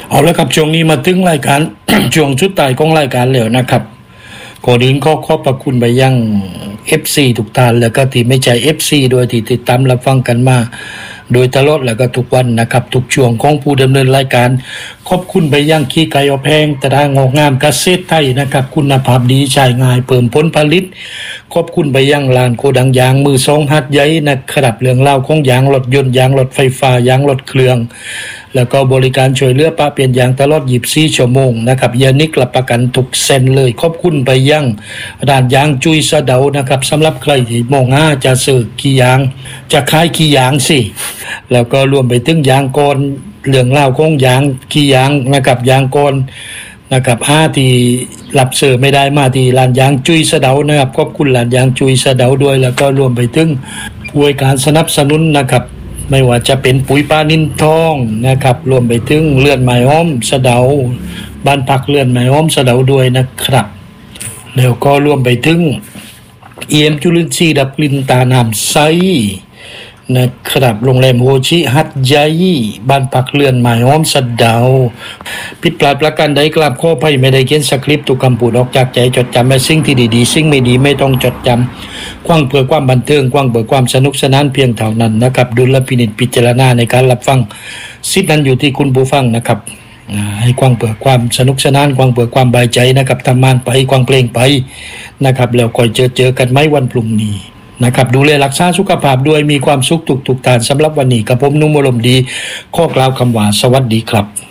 เอาละครับช่วงนี้มาถึงรายการ ช่วงชุดตายของรายการแล้วนะครับก่อนอื่นขอบพระคุณไปยัง FC ทุกท่านแล้วก็ที่ไม่ใช่ FC โดยที่ติดตามรับฟังกันมาโดยตลอดแล้วก็ทุกวันนะครับทุกช่วงของผู้ดำเนินรายการขอบคุณไปยังขี้ไก่อแพงตรางอกงามเกษตรไทยนะครับคุณภาพดีใช้ง่ายเพิ่มผลผลิตขอบคุณไปยังร้านโกดังยางมือสองหัดใหญ่นะครับเรื่องเล่าของยางรถยนต์ยางรถไฟฟ้ายางรถเครื่องแล้วก็บริการช่วยเหลือป้าเปลี่ยนยางตลอด24ชั่วโมงนะครับยานิกรับประกันทุกเส้นเลยขอบคุณไปยังร้านยางจุยสะเดานะครับสำหรับใครที่มองหาจะซื้อขี้ยางจะขายขี้ยางสิแล้วก็รวมไปถึงยางก้อนเรื่องเล่าของยางขี้ยางนะครับยางก้อนนะครับที่รับเสิร์ฟไม่ได้มาที่ร้านยางจุยสะเดานะครับขอบคุณร้านยางจุยสะเดาด้วยแล้วก็รวมไปถึงผู้ให้การสนับสนุนนะครับไม่ว่าจะเป็นปุ๋ยปลานินทองนะครับรวมไปถึงเลื่อนไม้อ้อมสะเดาบ้านพักเลื่อนไม้อ้อมสะเดาด้วยนะครับแล้วก็รวมไปถึงจุลินทรีย์ดับกลิ่นตาน้ำใสนะครับโรงแรมโฮชิฮัตใหญ่บ้านพักเลื่อนไม้อ้อมสะเดาผิดพลาดประการใดกราบขออภัยไม่ได้เขียนสคริปต์ทุกคำพูดออกจากใจจดจำไว้สิ่งที่ดีๆสิ่งไม่ดีไม่ต้องจดจำกว้างเพื่อความบันเทิงกว้างเพื่อความสนุกสนานเพียงเท่านั้นนะครับดุลพินิจพิจารณาในการรับฟังสิทธินั้นอยู่ที่คุณผู้ฟังนะครับให้กว้างเพื่อความสนุกสนานกว้างเพื่อความบายใจนะครับทำงานไปกว้างเพลงไปนะครับแล้วค่อยเจอกันไหมวันพรุ่งนี้นะครับดูแลรักษาสุขภาพด้วยมีความสุขทุกท่านสำหรับวันนี้กับผมนุ่มอารมณ์ดีขอกล่าวคำว่าสวัสดีครับ